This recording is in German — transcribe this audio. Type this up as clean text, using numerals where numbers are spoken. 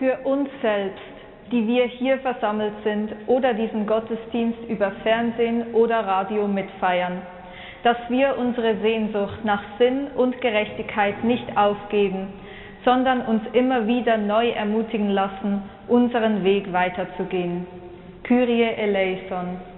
für uns selbst, die wir hier versammelt sind oder diesen Gottesdienst über Fernsehen oder Radio mitfeiern, dass wir unsere Sehnsucht nach Sinn und Gerechtigkeit nicht aufgeben, sondern uns immer wieder neu ermutigen lassen, unseren Weg weiterzugehen. Kyrie eleison.